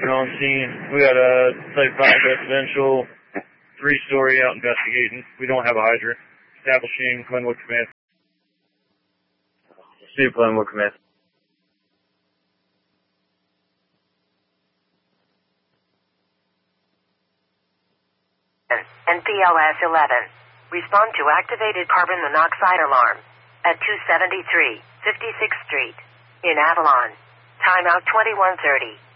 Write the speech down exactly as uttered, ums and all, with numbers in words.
We're on scene. We got a Type five residential, three-story out investigating. We don't have a hydrant. Establishing Glenwood Command. See Glenwood Command. N P L S eleven. Respond to activated carbon monoxide alarm at two seventy-three fifty-sixth Street in Avalon. Timeout twenty-one thirty.